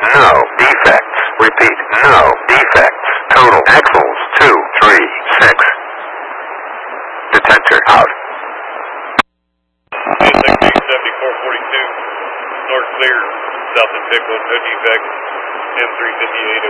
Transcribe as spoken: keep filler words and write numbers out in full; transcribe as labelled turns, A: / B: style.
A: no defects. Repeat, no defects. Total axles, two, three, six. Detector out.
B: seventy-four forty-two, north clear, south of Pickle, no defects, M three fifty-eight.